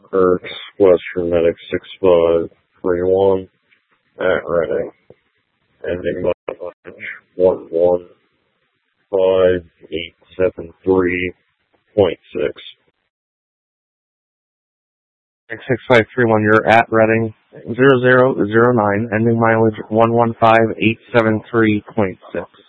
Hertz, Western Medic 6531 at Reading, ending mileage 115,873.6. 6531, you're at Reading, 0009, ending mileage 115,873.6.